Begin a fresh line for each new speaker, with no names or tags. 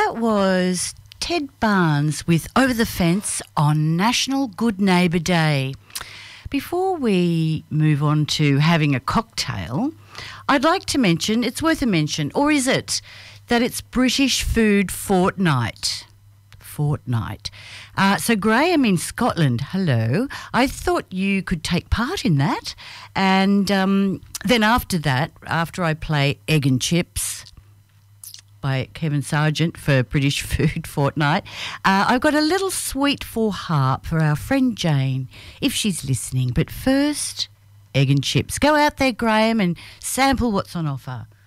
That was Ted Barnes with Over the Fence on National Good Neighbour Day. Before we move on to having a cocktail, I'd like to mention, it's worth a mention, or is it, that it's British Food Fortnight. So Graham in Scotland, hello. I thought you could take part in that. And then after that, after I play Egg and Chips by Kevin Sargent for British Food Fortnight, I've got a little suite for harp for our friend Jane, if she's listening. But first, Egg and Chips. Go out there, Graham, and sample what's on offer.